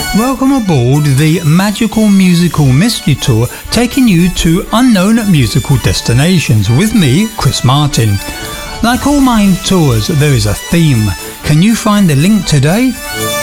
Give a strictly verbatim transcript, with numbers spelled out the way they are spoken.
Welcome aboard the Magical Musical Mystery Tour, taking you to unknown musical destinations with me, Chris Martin. Like all my tours, there is a theme. Can you find the link today?